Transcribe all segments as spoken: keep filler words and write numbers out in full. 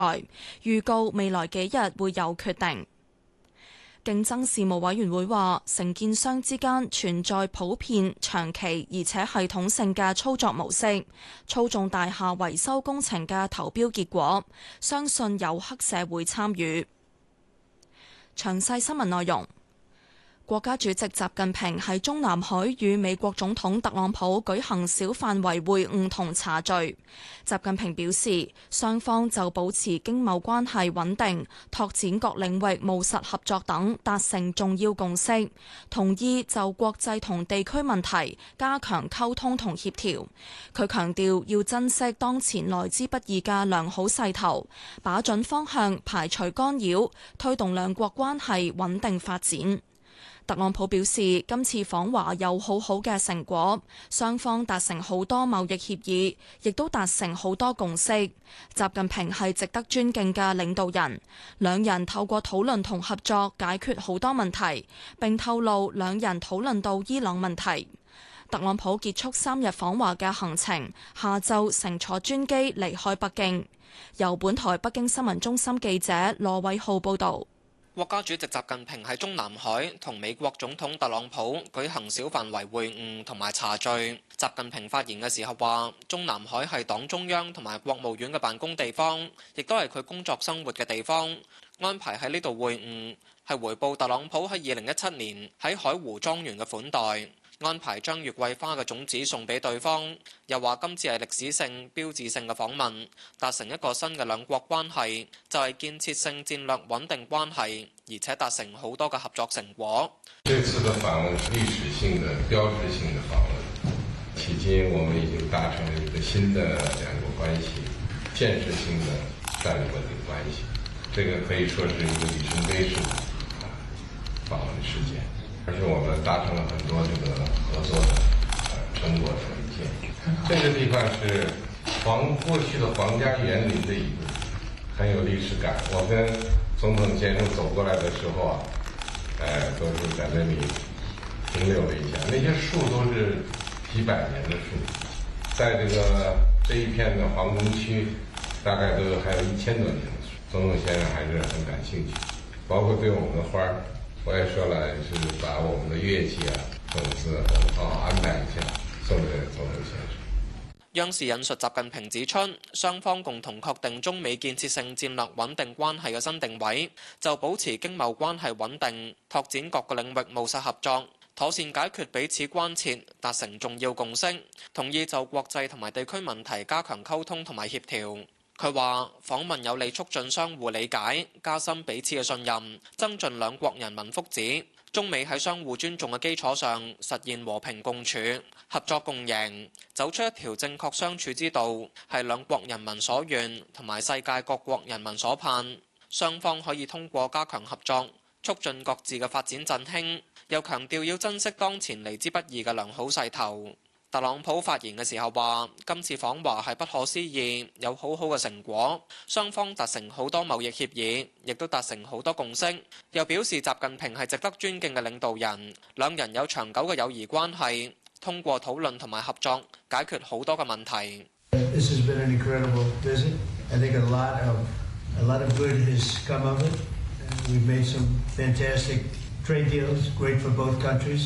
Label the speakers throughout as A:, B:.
A: 外，預告未來幾日會有決定。競爭事務委員會話，承建商之間存在普遍、長期而且系統性嘅操作模式，操縱大廈維修工程嘅投標結果，相信有黑社會參與。詳細新聞內容。國家主席習近平喺中南海與美國總統特朗普舉行小範圍會晤同茶敘。習近平表示，雙方就保持經貿關係穩定、拓展各領域務實合作等達成重要共識，同意就國際同地區問題加強溝通同協調。佢強調要珍惜當前來之不易嘅良好勢頭，把準方向，排除干擾，推動兩國關係穩定發展。特朗普表示，今次訪華有好好嘅成果，雙方達成好多貿易協議，亦都達成好多共識。習近平係值得尊敬嘅領導人，兩人透過討論同合作解決好多問題，並透露兩人討論到伊朗問題。特朗普結束三日訪華嘅行程，下晝乘坐專機離開北京。由本台北京新聞中心記者羅偉浩報導。
B: 國家主席習近平喺中南海同美國總統特朗普舉行小範圍會晤同埋茶敘。習近平發言嘅時候話，中南海係黨中央同埋國務院嘅辦公地方，亦都係佢工作生活嘅地方。安排喺呢度會晤係回報特朗普喺二零一七年喺海湖莊園嘅款待。安排將月桂花嘅種子送俾對方，又話今次係歷史性、標誌性嘅訪問，達成一個新嘅兩國關係，就係建設性戰略穩定關係，而且達成好多嘅合作成果。
C: 這次嘅訪問係歷史性的、標誌性的訪問，迄今我們已經達成了一個新的兩國關係，建設性的戰略穩定關係，這個可以說是一個里程碑式的訪問事件。而且我們達成了很多這個合作的成果和意見。這個地方是皇過去的皇家園林的一部分，很有歷史感。我跟總統先生走過來的時候啊，呃，都是在那裡停留了一下。那些樹都是幾百年的樹，在這個這一片的皇宮區，大概都還有一千多年的樹。總統先生還是很感興趣，包括對我們的花兒。我也說了，是把我們的樂器啊、種子好好安排一下，送給總統先生。
B: 央視引述習近平指出，雙方共同確定中美建設性戰略穩定關係嘅新定位，就保持經貿關係穩定，拓展各個領域務實合作，妥善解決彼此關切，達成重要共識，同意就國際同埋地區問題加強溝通同埋協調。佢話訪問有利促進相互理解，加深彼此嘅信任，增進兩國人民福祉。中美喺相互尊重嘅基礎上，實現和平共處、合作共贏，走出一條正確相處之道，係兩國人民所願，同埋世界各國人民所盼。雙方可以通過加強合作，促進各自嘅發展振興。又強調要珍惜當前嚟之不易嘅良好勢頭。特朗普發言嘅時候話，今次訪華係不可思議，有好好嘅成果，雙方達成好多貿易協議，亦都達成好多共識。又表示習近平係值得尊敬嘅領導人，兩人有長久嘅友誼關係，通過討論同埋合作解決好多嘅問題。
D: This has been an incredible visit. I think a lot of a lot of good has come of it. We've made some fantastic trade deals, great for both countries.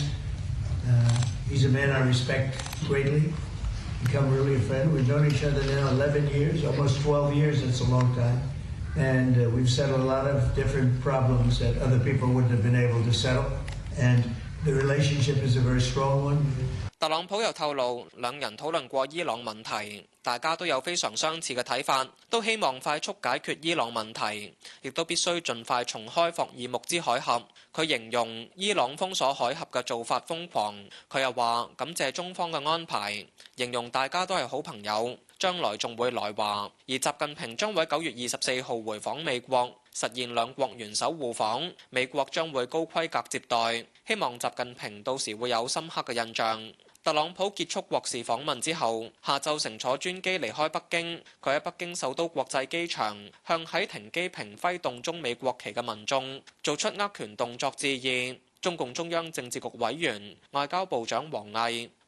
D: Uh, He's a man I respect greatly. Become really a friend. We've known each other now eleven years, almost twelve years. It's a long time. And uh, we've settled a lot of different problems that other people wouldn't have been able to settle. And the relationship is a very strong one.
B: 特朗普又透露，兩人討論過伊朗問題，大家都有非常相似嘅睇法，都希望快速解決伊朗問題，亦都必須盡快重開霍爾木茲海峽。佢形容伊朗封鎖海峽嘅做法瘋狂。佢又話感謝中方嘅安排，形容大家都係好朋友，將來仲會來華。而習近平將會九月二十四號回訪美國，實現兩國元首互訪，美國將會高規格接待，希望習近平到時會有深刻嘅印象。特朗普結束國事訪問之後，下晝乘坐專機離開北京。佢喺北京首都國際機場向喺停機坪揮動中美國旗嘅民眾做出握拳動作致意。中共中央政治局委員、外交部長王毅、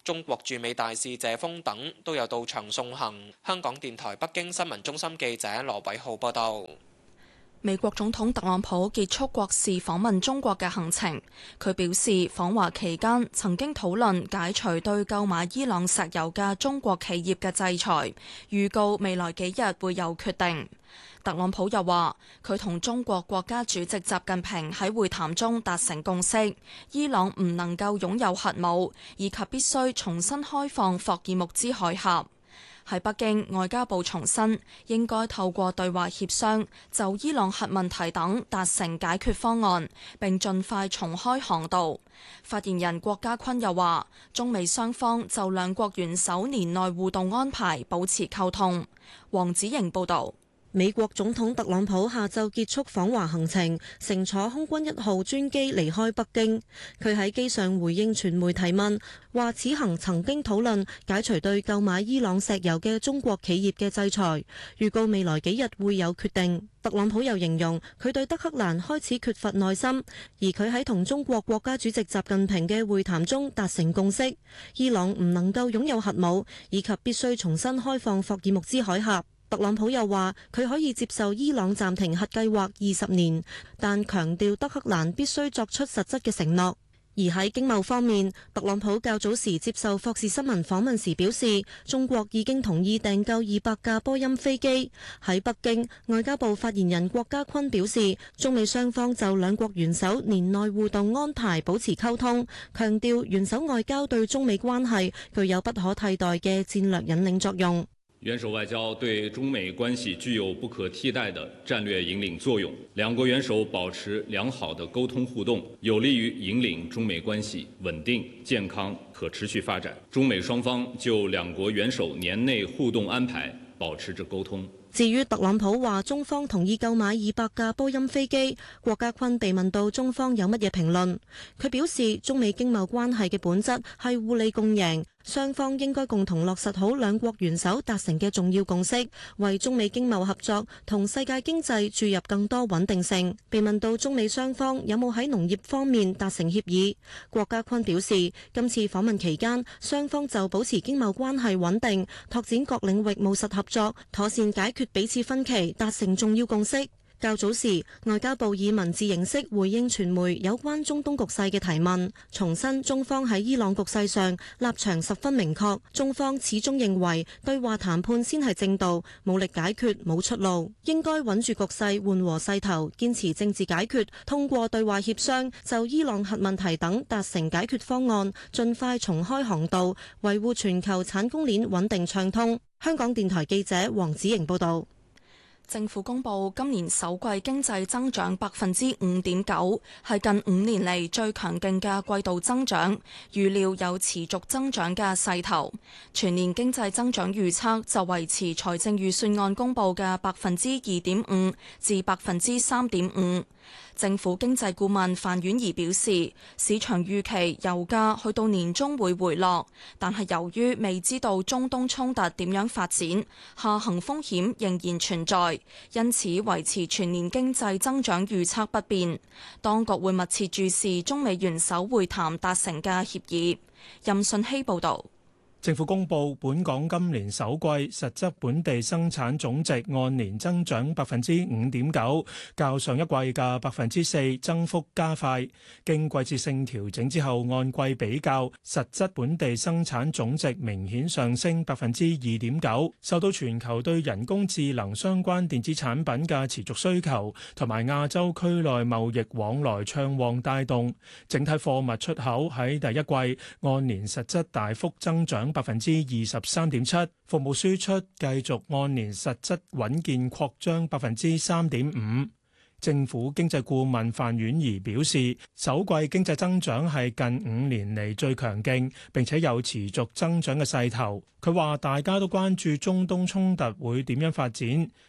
B: 中國駐美大使謝鋒等都有到場送行。香港電台北京新聞中心記者羅偉浩報道。
A: 美國總統特朗普結束國事訪問中國嘅行程，佢表示訪華期間曾經討論解除對購買伊朗石油嘅中國企業嘅制裁，預告未來幾日會有決定。特朗普又話，佢同中國國家主席習近平喺會談中達成共識，伊朗唔能夠擁有核武，以及必須重新開放霍爾木茲海峽。喺北京，外交部重申應該透過對話協商，就伊朗核問題等達成解決方案，並盡快重開航道。發言人郭家坤又話，中美雙方就兩國元首年內互動安排保持溝通。黃子瑩報導。
E: 美國總統特朗普下晝結束訪華行程，乘坐空軍一號專機離開北京。佢喺機上回應傳媒提問，話此行曾經討論解除對購買伊朗石油嘅中國企業嘅制裁，預告未來幾日會有決定。特朗普又形容佢對德黑蘭開始缺乏耐心，而佢喺同中國國家主席習近平嘅會談中達成共識，伊朗唔能夠擁有核武，以及必須重新開放霍爾木茲海峽。特朗普又話佢可以接受伊朗暫停核計劃二十年，但強調德黑蘭必須作出實質嘅承諾。而喺經貿方面，特朗普較早時接受霍士新聞訪問時表示，中國已經同意訂購二百架波音飛機。喺北京，外交部發言人郭家坤表示，中美雙方就兩國元首年內互動安排保持溝通，強調元首外交對中美關係具有不可替代嘅戰略引領作用。
F: 元首外交對中美關係具有不可替代的戰略引領作用，兩國元首保持良好的溝通互動，有利於引領中美關係穩定、健康、可持續發展。中美雙方就兩國元首年內互動安排保持着溝通。
E: 至於特朗普話中方同意購買二百架波音飛機，郭家坤被問到中方有乜嘢評論，佢表示中美經貿關係嘅本質係互利共贏，雙方應該共同落實好兩國元首達成嘅重要共識，為中美經貿合作同世界經濟注入更多穩定性。被問到中美雙方有冇喺農業方面達成協議，郭家坤表示今次訪問期間，雙方就保持經貿關係穩定、拓展各領域務實合作、妥善解決彼此分歧，達成重要共識。較早時，外交部以文字形式回應傳媒有關中東局勢嘅提問，重申中方喺伊朗局勢上立場十分明確，中方始終認為對話談判先係正道，武力解決冇出路，應該穩住局勢，緩和勢頭，堅持政治解決，通過對話協商就伊朗核問題等達成解決方案，盡快重開航道，維護全球產供鏈穩定暢通。香港電台記者黃子瑩報道。
A: 政府公布今年首季經濟增長百分之五點九，係近五年嚟最強勁嘅季度增長，預料有持續增長嘅勢頭。全年經濟增長預測就維持財政預算案公布嘅百分之二點五至百分之三點五。政府經濟顧問范婉儀表示，市場預期油價去到年中會回落，但係由於未知道中東衝突點樣發展，下行風險仍然存在，因此維持全年經濟增長預測不變。當局會密切注視中美元首會談達成嘅協議。任信希報導。
G: 政府公布本港今年首季實質本地生產總值按年增長百分之五點九，較上一季嘅百分之四增幅加快。經季節性調整之後，按季比較，實質本地生產總值明顯上升百分之二點九，受到全球對人工智能相關電子產品嘅持續需求，同埋亞洲區內貿易往來暢旺帶動，整體貨物出口喺第一季按年實質大幅增長百分之二十三點七，服務輸出繼續按年實質穩健擴張百分之三點五。政府經濟顧問范婉儀表示，首季經濟增長係近五年嚟最強勁，並且有持續增長嘅勢頭。佢話大家都關注中東衝突會點樣發展，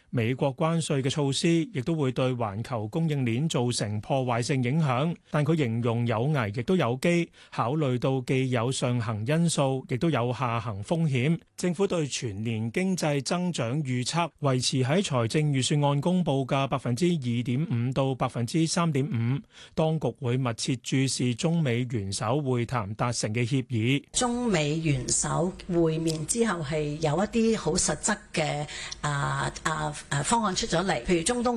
G: 美國關稅嘅措施亦都會對環球供應鏈造成破壞性影響，但佢形容有危亦都有機，考慮到既有上行因素，亦都有下行風險。政府對全年經濟增長預測維持喺財政預算案公佈嘅百分之二點五到百分之三點五。當局會密切注視中美元首會談達成嘅協議。
H: 中美元首會面之後係有一啲好實質嘅啊啊誒方案出咗嚟，譬如中東